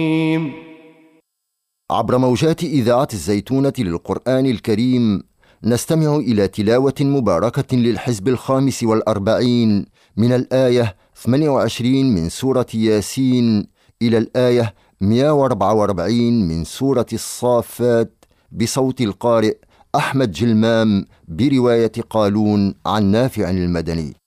عبر موجات إذاعة الزيتونة للقرآن الكريم نستمع إلى تلاوة مباركة للحزب 45 من الآية 28 من سورة ياسين إلى الآية 144 من سورة الصافات بصوت القارئ أحمد جلمام برواية قالون عن نافع المدني.